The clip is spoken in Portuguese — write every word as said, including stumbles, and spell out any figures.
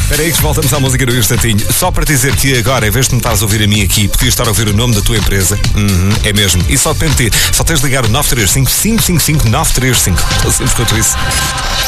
Espera aí que voltamos à música do Instantinho. Só para dizer que agora, em vez de me estares a ouvir a mim aqui, podias estar a ouvir o nome da tua empresa. Uhum, é mesmo. E só depende de ti. Só tens de ligar o nove três cinco, cinco cinco cinco, nove três cinco. Tão simples quanto isso.